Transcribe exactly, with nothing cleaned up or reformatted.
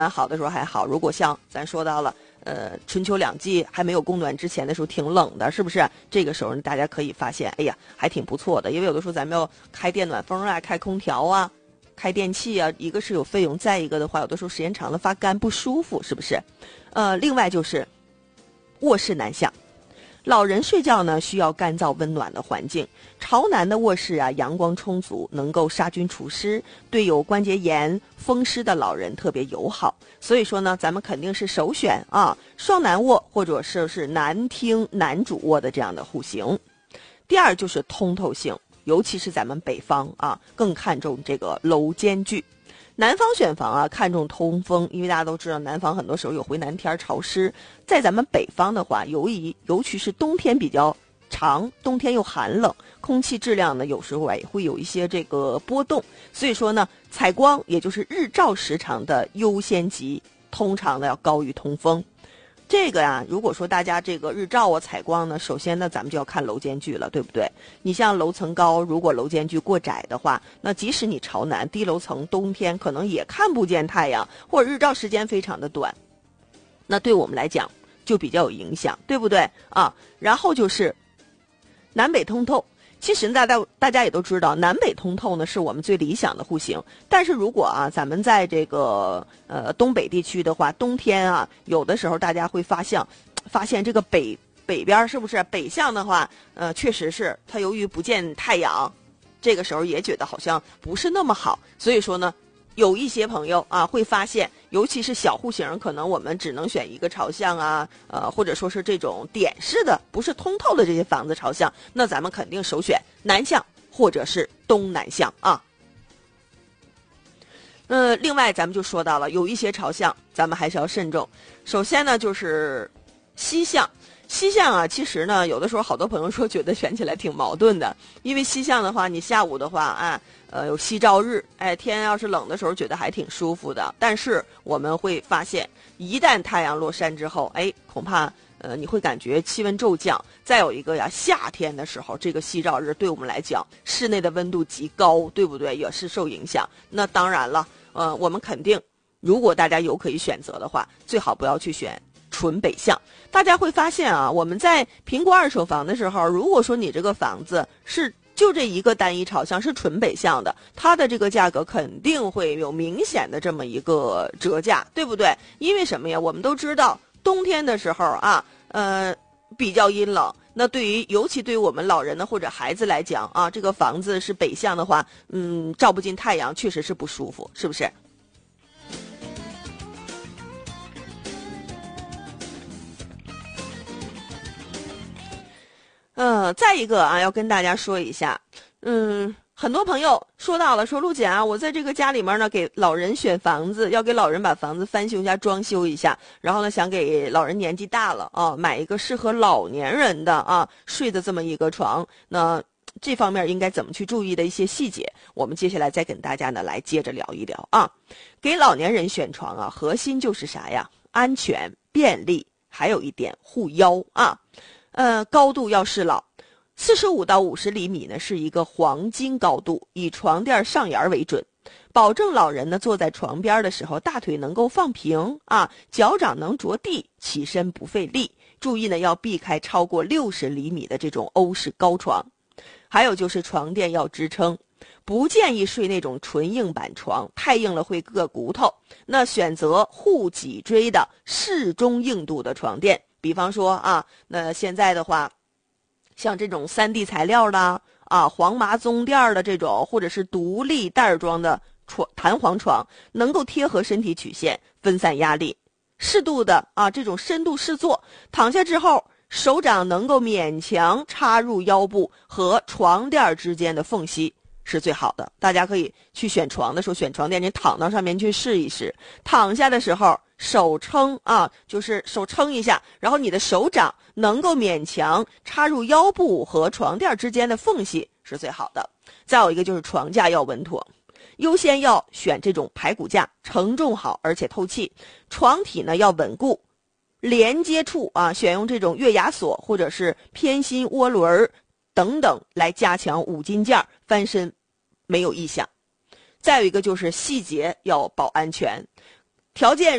好的时候还好，如果像咱说到了，呃，春秋两季还没有供暖之前的时候挺冷的，是不是？这个时候大家可以发现，哎呀，还挺不错的。因为有的时候咱们要开电暖风啊，开空调啊，开电器啊，一个是有费用，再一个的话，有的时候时间长了发干不舒服，是不是？呃，另外就是卧室南向。老人睡觉呢，需要干燥温暖的环境。朝南的卧室啊，阳光充足，能够杀菌除湿，对有关节炎、风湿的老人特别友好。所以说呢，咱们肯定是首选啊，双南卧或者是是南厅南主卧的这样的户型。第二就是通透性，尤其是咱们北方啊，更看重这个楼间距。南方选房啊，看重通风，因为大家都知道南方很多时候有回南天潮湿。在咱们北方的话，由于尤其是冬天比较长，冬天又寒冷，空气质量呢有时候也会有一些这个波动，所以说呢，采光也就是日照时长的优先级，通常呢要高于通风。这个呀、啊，如果说大家这个日照啊采光呢，首先呢咱们就要看楼间距了，对不对？你像楼层高，如果楼间距过窄的话，那即使你朝南，低楼层冬天可能也看不见太阳，或者日照时间非常的短，那对我们来讲就比较有影响，对不对啊？然后就是南北通透。其实大家大家也都知道，南北通透呢是我们最理想的户型。但是如果啊，咱们在这个呃东北地区的话，冬天啊，有的时候大家会发现，发现这个北北边是不是北向的话，呃，确实是它由于不见太阳，这个时候也觉得好像不是那么好。所以说呢，有一些朋友啊会发现，尤其是小户型，可能我们只能选一个朝向啊，呃，或者说是这种点式的，不是通透的这些房子朝向，那咱们肯定首选南向或者是东南向啊。呃，另外咱们就说到了，有一些朝向咱们还是要慎重。首先呢，就是西向。西向啊，其实呢，有的时候好多朋友说觉得选起来挺矛盾的，因为西向的话，你下午的话啊，呃，有夕照日，哎，天要是冷的时候，觉得还挺舒服的。但是我们会发现，一旦太阳落山之后，哎，恐怕呃你会感觉气温骤降。再有一个呀，夏天的时候，这个夕照日对我们来讲，室内的温度极高，对不对？也是受影响。那当然了，呃，我们肯定，如果大家有可以选择的话，最好不要去选纯北向。大家会发现啊，我们在评估二手房的时候，如果说你这个房子是就这一个单一朝向是纯北向的，它的这个价格肯定会有明显的这么一个折价，对不对？因为什么呀？我们都知道冬天的时候啊，呃，比较阴冷。那对于尤其对于我们老人呢或者孩子来讲啊，这个房子是北向的话，嗯，照不进太阳，确实是不舒服，是不是？嗯，再一个啊，要跟大家说一下，嗯，很多朋友说到了，说陆姐啊，我在这个家里面呢，给老人选房子，要给老人把房子翻修一下、装修一下，然后呢，想给老人年纪大了啊，买一个适合老年人的啊睡的这么一个床，那这方面应该怎么去注意的一些细节，我们接下来再跟大家呢来接着聊一聊啊。给老年人选床啊，核心就是啥呀？安全、便利，还有一点护腰啊。呃，高度要适老，四十五到五十厘米呢是一个黄金高度，以床垫上沿为准，保证老人呢坐在床边的时候大腿能够放平啊，脚掌能着地，起身不费力。注意呢要避开超过六十厘米的这种欧式高床，还有就是床垫要支撑，不建议睡那种纯硬板床，太硬了会硌骨头。那选择护脊椎的适中硬度的床垫。比方说啊，那现在的话，像这种 三 D 材料的啊，黄麻棕垫的这种，或者是独立袋装的床弹簧床，能够贴合身体曲线，分散压力，适度的啊这种深度试坐，躺下之后，手掌能够勉强插入腰部和床垫之间的缝隙。是最好的，大家可以去选床的时候选床垫，你躺到上面去试一试。躺下的时候，手撑啊，就是手撑一下，然后你的手掌能够勉强插入腰部和床垫之间的缝隙是最好的。再有一个就是床架要稳妥，优先要选这种排骨架，承重好而且透气。床体呢要稳固，连接处啊选用这种月牙锁或者是偏心涡轮等等来加强五金件翻身没有异响。再有一个就是细节要保安全， 条件